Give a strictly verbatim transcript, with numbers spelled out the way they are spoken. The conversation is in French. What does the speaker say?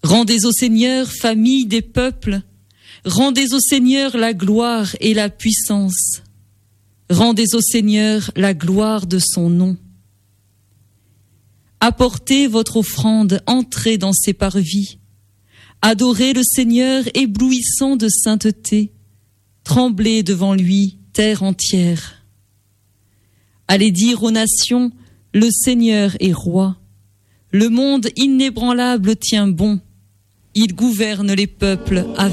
Rendez au Seigneur, famille des peuples, rendez au Seigneur la gloire et la puissance. Rendez au Seigneur la gloire de son nom. Apportez votre offrande, entrez dans ses parvis. Adorez le Seigneur éblouissant de sainteté. Tremblez devant lui, terre entière. Allez dire aux nations, le Seigneur est roi. Le monde inébranlable tient bon. Il gouverne les peuples avec